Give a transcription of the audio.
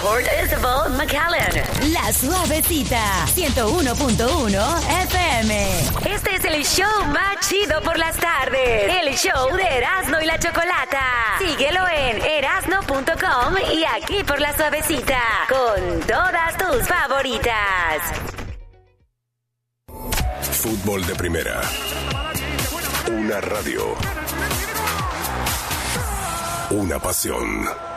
Port Isabel, McAllen. La Suavecita, 101.1 FM. Este es el show más chido por las tardes. El show de Erasmo y la Chocolata. Síguelo en erasno.com y aquí por La Suavecita. Con todas tus favoritas. Fútbol de primera. Una radio. Una pasión.